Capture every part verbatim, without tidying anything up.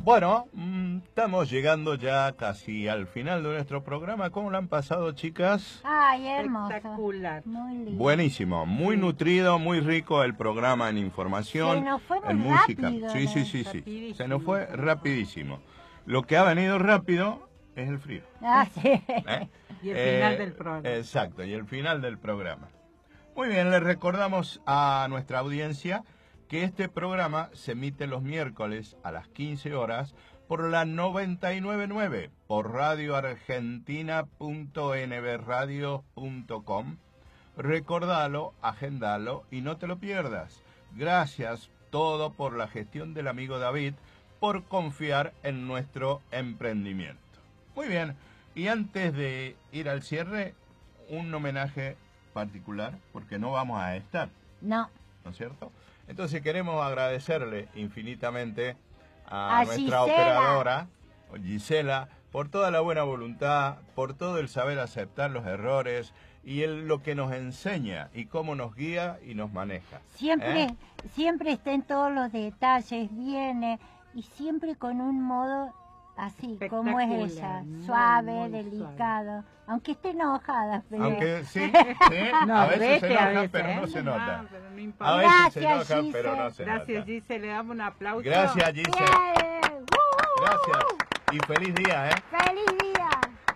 Bueno, mm, estamos llegando ya casi al final de nuestro programa. ¿Cómo lo han pasado, chicas? Ay, hermoso. Espectacular. Muy lindo. Buenísimo, muy nutrido, muy rico el programa en información, Se nos fue muy en música. rápido, Sí, ¿no? sí, sí, sí. Rapidísimo. Se nos fue rapidísimo. Lo que ha venido rápido es el frío. Ah, sí. ¿eh? Y el final del programa. Exacto, y el final del programa. Muy bien, les recordamos a nuestra audiencia que este programa se emite los miércoles a las quince horas por la noventa y nueve punto nueve, por radio argentina punto n b radio punto com. Recordalo, agendalo y no te lo pierdas. Gracias todo por la gestión del amigo David, por confiar en nuestro emprendimiento. Muy bien, y antes de ir al cierre, un homenaje particular, porque no vamos a estar, No. ¿no es cierto? Entonces queremos agradecerle infinitamente a, A nuestra Gisela. operadora, Gisela, por toda la buena voluntad, por todo el saber aceptar los errores y el, lo que nos enseña y cómo nos guía y nos maneja. Siempre, ¿eh? siempre está en todos los detalles, viene y siempre con un modo así, como es ella, Espectacular, suave, muy, muy delicado, aunque esté enojada, pero... Aunque sí, sí, No, a veces se vete enoja, a veces, pero ¿eh? no se nota. No, pero no importa. A veces se Gracias, enoja, Gise. pero no se Gracias, nota. Gise, le damos un aplauso. Gracias, Gise. Bien. ¡Uh! Gracias. Y feliz día, ¿eh? ¡Feliz día!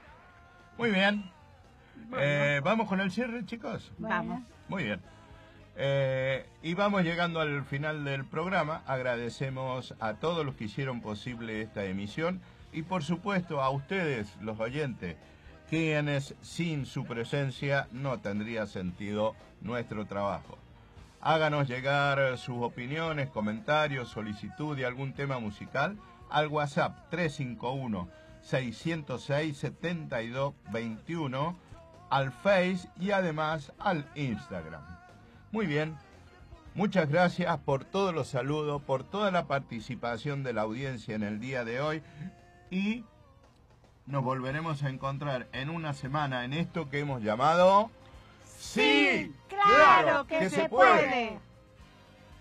Muy bien. Bueno. Eh, ¿Vamos con el cierre, chicos? Vamos. Muy bien. Eh, y vamos llegando al final del programa. Agradecemos a todos los que hicieron posible esta emisión y por supuesto a ustedes, los oyentes, quienes sin su presencia no tendría sentido nuestro trabajo. Háganos llegar sus opiniones, comentarios, solicitud de algún tema musical al WhatsApp tres cinco uno, seis cero seis, siete dos dos uno, al Face y además al Instagram. Muy bien, muchas gracias por todos los saludos, por toda la participación de la audiencia en el día de hoy y nos volveremos a encontrar en una semana en esto que hemos llamado... ¡Sí, claro que se puede!